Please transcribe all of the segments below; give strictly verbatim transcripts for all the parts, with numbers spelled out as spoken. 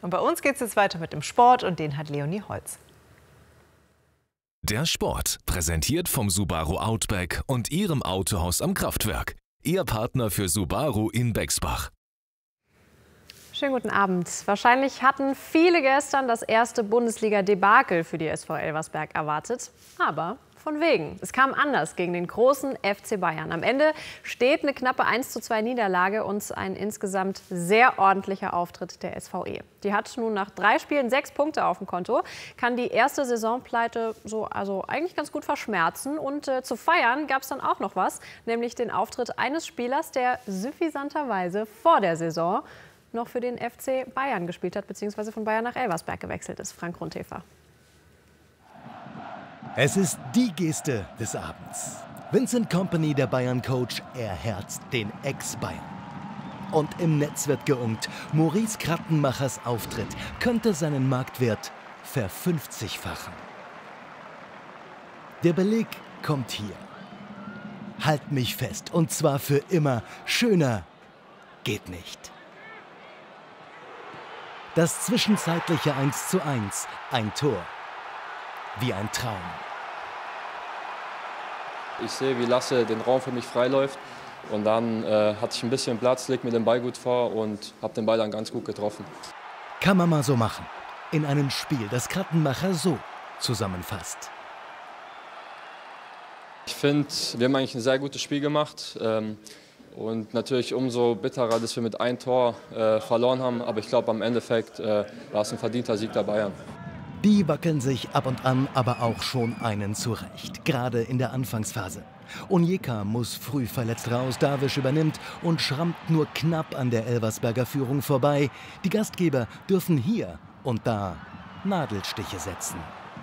Und bei uns geht es jetzt weiter mit dem Sport und den hat Leonie Holz. Der Sport, präsentiert vom Subaru Outback und Ihrem Autohaus am Kraftwerk. Ihr Partner für Subaru in Bexbach. Schönen guten Abend. Wahrscheinlich hatten viele gestern das erste Bundesliga-Debakel für die S V Elversberg erwartet. Aber von wegen. Es kam anders gegen den großen F C Bayern. Am Ende steht eine knappe eins zu zwei Niederlage und ein insgesamt sehr ordentlicher Auftritt der S V E. Die hat nun nach drei Spielen sechs Punkte auf dem Konto, kann die erste Saisonpleite so also eigentlich ganz gut verschmerzen. Und äh, zu feiern gab es dann auch noch was, nämlich den Auftritt eines Spielers, der suffisanterweise vor der Saison noch für den F C Bayern gespielt hat, beziehungsweise von Bayern nach Elversberg gewechselt ist. Frank Rundhefer. Es ist die Geste des Abends. Vincent Kompany, der Bayern-Coach, erherzt den Ex-Bayern. Und im Netz wird geunkt, Maurice Krattenmachers Auftritt könnte seinen Marktwert verfünfzigfachen. Der Beleg kommt hier. Halt mich fest, und zwar für immer. Schöner geht nicht. Das zwischenzeitliche eins zu eins, ein Tor. Wie ein Traum. Ich sehe, wie Lasse den Raum für mich freiläuft. Und dann äh, hatte ich ein bisschen Platz, leg mir den Ball gut vor und habe den Ball dann ganz gut getroffen. Kann man mal so machen. In einem Spiel, das Krattenmacher so zusammenfasst. Ich finde, wir haben eigentlich ein sehr gutes Spiel gemacht. Ähm, Und natürlich umso bitterer, dass wir mit einem Tor äh, verloren haben. Aber ich glaube, am Endeffekt äh, war es ein verdienter Sieg der Bayern. Die wackeln sich ab und an aber auch schon einen zurecht, gerade in der Anfangsphase. Onyeka muss früh verletzt raus, Darwish übernimmt und schrammt nur knapp an der Elversberger Führung vorbei. Die Gastgeber dürfen hier und da Nadelstiche setzen.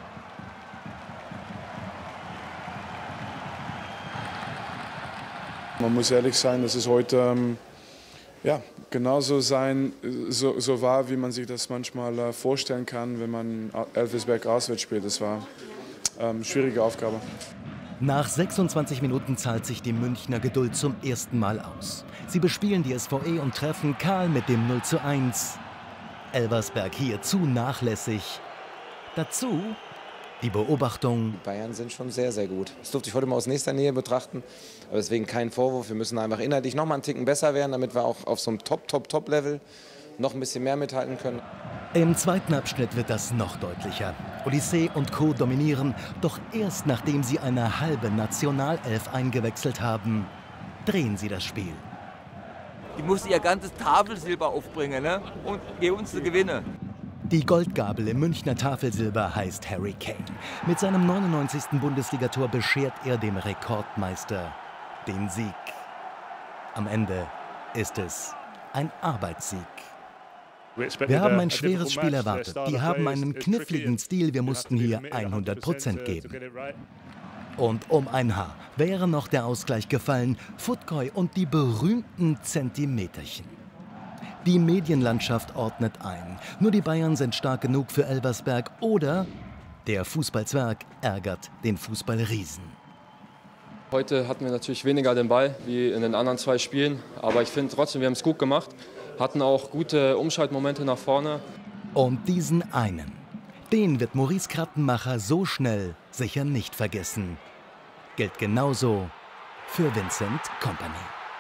Man muss ehrlich sein, dass es heute ähm, ja, genauso sein, so, so war, wie man sich das manchmal äh, vorstellen kann, wenn man Elversberg auswärts spielt. Das war ähm, eine schwierige Aufgabe. Nach sechsundzwanzig Minuten zahlt sich die Münchner Geduld zum ersten Mal aus. Sie bespielen die S V E und treffen Karl mit dem null zu eins. Elversberg hier zu nachlässig. Dazu die Beobachtung: Die Bayern sind schon sehr, sehr gut. Das durfte ich heute mal aus nächster Nähe betrachten. Aber deswegen kein Vorwurf. Wir müssen einfach inhaltlich noch mal einen Ticken besser werden, damit wir auch auf so einem Top, Top, Top-Level noch ein bisschen mehr mithalten können. Im zweiten Abschnitt wird das noch deutlicher. Odyssee und Co. dominieren, doch erst nachdem sie eine halbe Nationalelf eingewechselt haben, drehen sie das Spiel. Die muss ihr ganzes Tafelsilber aufbringen, ne? Und geben uns die Gewinne. Die Goldgabel im Münchner Tafelsilber heißt Harry Kane. Mit seinem neunundneunzigsten Bundesligator beschert er dem Rekordmeister den Sieg. Am Ende ist es ein Arbeitssieg. Wir haben ein schweres Spiel erwartet. Die haben einen kniffligen Stil. Wir mussten hier hundert Prozent geben. Und um ein Haar wäre noch der Ausgleich gefallen. Futkoi und die berühmten Zentimeterchen. Die Medienlandschaft ordnet ein. Nur die Bayern sind stark genug für Elversberg oder der Fußballzwerg ärgert den Fußballriesen. Heute hatten wir natürlich weniger den Ball wie in den anderen zwei Spielen. Aber ich finde trotzdem, wir haben es gut gemacht. Hatten auch gute Umschaltmomente nach vorne. Und diesen einen, den wird Maurice Krattenmacher so schnell sicher nicht vergessen. Gilt genauso für Vincent Kompany.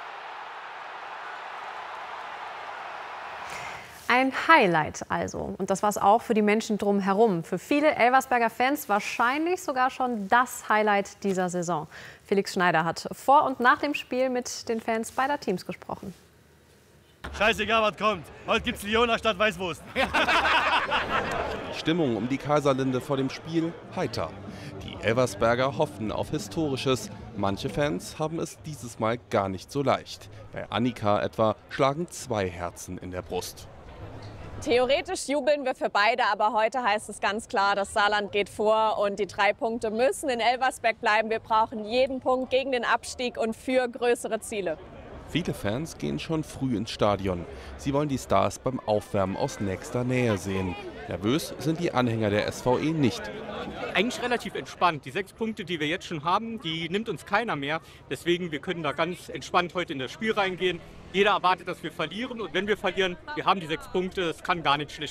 Ein Highlight also. Und das war es auch für die Menschen drumherum. Für viele Elversberger Fans wahrscheinlich sogar schon das Highlight dieser Saison. Felix Schneider hat vor und nach dem Spiel mit den Fans beider Teams gesprochen. Scheißegal, was kommt. Heute gibt's Liona statt Weißwurst. Die Stimmung um die Kaiserlinde vor dem Spiel heiter. Die Elversberger hoffen auf Historisches. Manche Fans haben es dieses Mal gar nicht so leicht. Bei Annika etwa schlagen zwei Herzen in der Brust. Theoretisch jubeln wir für beide, aber heute heißt es ganz klar, das Saarland geht vor und die drei Punkte müssen in Elversberg bleiben. Wir brauchen jeden Punkt gegen den Abstieg und für größere Ziele. Viele Fans gehen schon früh ins Stadion. Sie wollen die Stars beim Aufwärmen aus nächster Nähe sehen. Nervös sind die Anhänger der S V E nicht. Eigentlich relativ entspannt. Die sechs Punkte, die wir jetzt schon haben, die nimmt uns keiner mehr. Deswegen, wir können da ganz entspannt heute in das Spiel reingehen. Jeder erwartet, dass wir verlieren. Und wenn wir verlieren, wir haben die sechs Punkte, es kann gar nicht schlecht